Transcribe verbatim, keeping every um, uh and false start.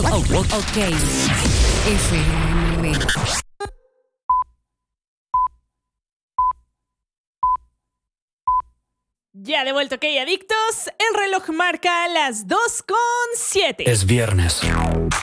Oh, ok. F M. Ya de vuelta, ok, adictos. El reloj marca las dos con siete. Es viernes.